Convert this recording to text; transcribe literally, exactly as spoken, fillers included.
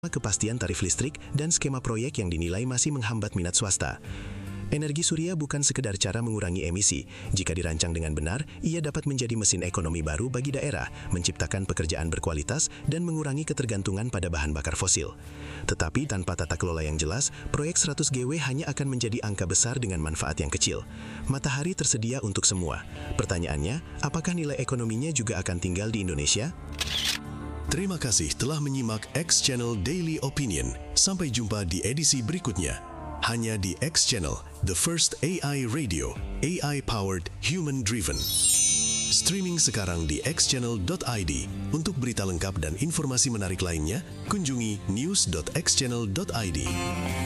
kepastian tarif listrik dan skema proyek yang dinilai masih menghambat minat swasta. Energi surya bukan sekedar cara mengurangi emisi. Jika dirancang dengan benar, ia dapat menjadi mesin ekonomi baru bagi daerah, menciptakan pekerjaan berkualitas, dan mengurangi ketergantungan pada bahan bakar fosil. Tetapi tanpa tata kelola yang jelas, proyek seratus gigawatt hanya akan menjadi angka besar dengan manfaat yang kecil. Matahari tersedia untuk semua. Pertanyaannya, apakah nilai ekonominya juga akan tinggal di Indonesia? Terima kasih telah menyimak X Channel Daily Opinion. Sampai jumpa di edisi berikutnya. Hanya di X Channel, the first A I radio, A I-powered, human-driven. Streaming sekarang di x channel dot i d. Untuk berita lengkap dan informasi menarik lainnya, kunjungi news dot x channel dot i d.